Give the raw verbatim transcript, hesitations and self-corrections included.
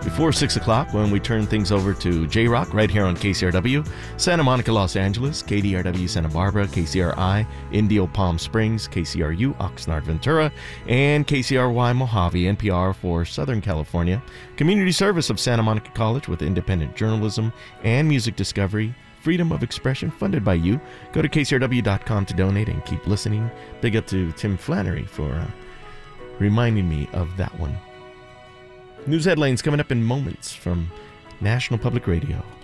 before six o'clock when we turn things over to J-Rock right here on K C R W, Santa Monica, Los Angeles, K D R W Santa Barbara, K C R I, Indio Palm Springs, K C R U Oxnard Ventura, and K C R Y Mojave, N P R for Southern California. Community service of Santa Monica College with independent journalism and music discovery. Freedom of expression funded by you. Go to K C R W dot com to donate and keep listening. Big up to Tim Flannery for uh, reminding me of that one. News headlines coming up in moments from National Public Radio.